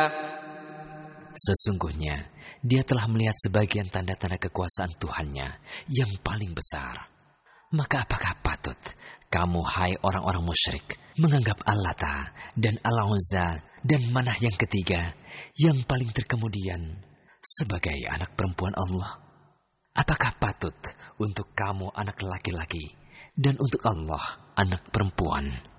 Sesungguhnya dia telah melihat sebagian tanda-tanda kekuasaan Tuhannya yang paling besar. Maka apakah patut kamu, hai orang-orang musyrik, menganggap Allata dan Al-Uzza dan Manah yang ketiga, yang paling terkemudian, sebagai anak perempuan Allah? Apakah patut untuk kamu anak laki-laki dan untuk Allah anak perempuan?